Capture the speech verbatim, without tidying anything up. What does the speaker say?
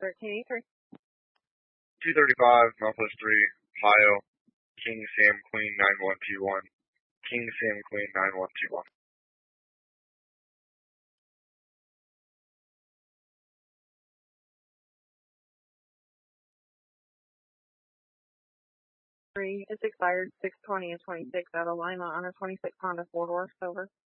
thirteen eighty-three. two thirty-five, Northwest three, Ohio, King Sam Queen nine one two one, King Sam Queen nine one two one. Three, it's expired six twenty and twenty-six out of Lima on a twenty-six Honda four horse, over.